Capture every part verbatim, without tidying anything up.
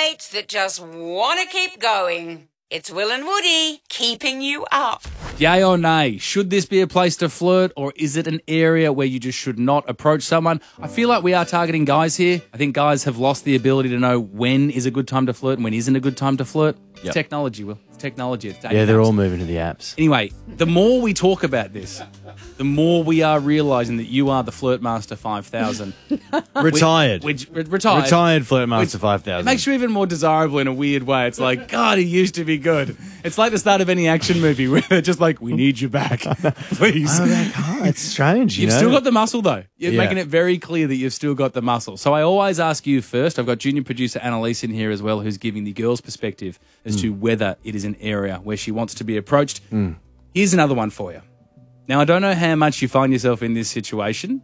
mates that just want to keep going. It's Will and Woody keeping you up. Yay or nay? Should this be a place to flirt, or is it an area where you just should not approach someone? I feel like we are targeting guys here. I think guys have lost the ability to know when is a good time to flirt and when isn't a good time to flirt. It's Yep. technology, Will. It's technology. It's Yeah, they're apps. all moving to the apps. Anyway, the more we talk about this, the more we are realising that you are the Flirt Master five thousand. Retired. Which, which retired. Retired Flirt Master Which- five It thousand. makes you even more desirable in a weird way. It's like, God, he used to be good. It's like the start of any action movie where they're just like, we need you back, please. Oh, that- oh, it's strange. You You've know? still got the muscle, though. You're Yeah. making it very clear that you've still got the muscle. So I always ask you first. I've got junior producer Annalise in here as well, who's giving the girl's perspective as Mm. to whether it is an area where she wants to be approached. Here's another one for you. Now, I don't know how much you find yourself in this situation.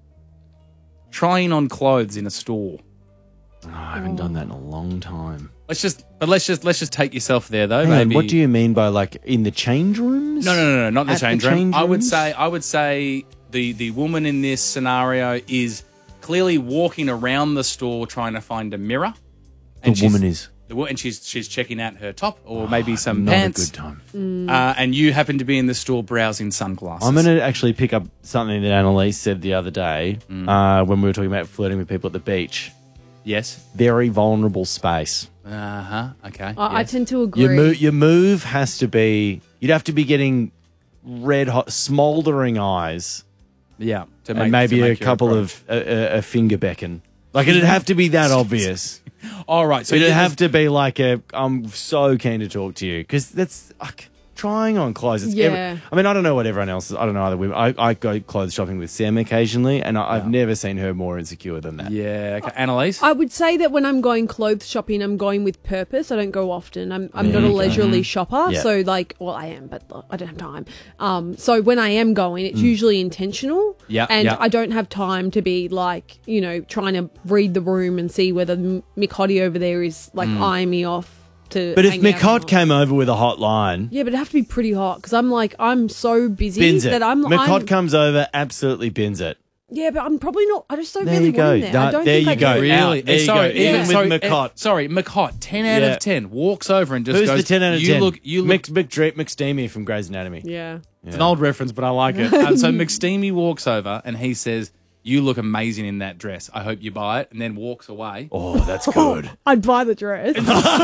Trying on clothes in a store. Oh, I haven't done that in a long time. Let's just, but let's just, let's just take yourself there, though. Hang on, maybe. what do you mean by like in the change rooms? No, no, no, no, not in the At the change room. change I would rooms? say, I would say the the woman in this scenario is clearly walking around the store trying to find a mirror. The she's- woman is. The, wo- and she's she's checking out her top or maybe some Not pants. a good time. Uh, and you happen to be in the store browsing sunglasses. I'm going to actually pick up something that Annalise said the other day Mm. uh, when we were talking about flirting with people at the beach. Yes. Very vulnerable space. Uh huh. Okay. I, I yes. tend to agree. Your, mo- your move has to be, you'd have to be getting red hot, smouldering eyes Yeah. To and maybe to a make your couple approach. of, a, a, a finger beckon. Like it'd have to be that obvious. All right. So So it'd you have to be like a, I'm so keen to talk to you because that's like, trying on clothes. It's every- Yeah. I mean, I don't know what everyone else is. I don't know other women. I, I go clothes shopping with Sam occasionally, and I, I've never seen her more insecure than that. Yeah. Okay. Annalise. I would say that when I'm going clothes shopping, I'm going with purpose. I don't go often. I'm I'm not a leisurely shopper, Yeah. so like, well, I am, but I don't have time. Um, so when I am going, it's usually intentional. Yeah, and yeah. I don't have time to be like, you know, trying to read the room and see whether M- Mick Hottie over there is like eyeing me off. To But if hang out or McHot not. came over with a hot line, yeah, but it'd have to be pretty hot because I'm like I'm so busy bins it. that I'm. McHot I'm comes over, absolutely bins it. yeah, but I'm probably not. I just don't There really you go. want him there. I That- don't there think you I go. do. Really? Out. There you sorry, go. Even with sorry, McHot. eh, sorry, McHot, ten out Yeah. of ten, walks over and just Who's goes, the ten out of you ten? Look, you look, Mc, McDre- McSteamy from Grey's Anatomy. Yeah. it's an old reference, but I like it. Um, so McSteamy walks over and he says, you look amazing in that dress. I hope you buy it, and then walks away. Oh, that's good. I'd buy the dress.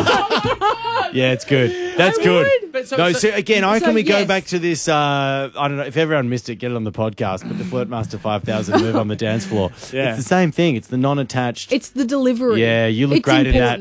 Yeah, it's good. That's good. But so- no, so- so, again, I so can we go yes. back to this? Uh, I don't know if everyone missed it. Get it on the podcast. But the Flirtmaster five thousand move on the dance floor. Yeah. It's the same thing. It's the non-attached. It's the delivery. Yeah, you look It's great in that. important.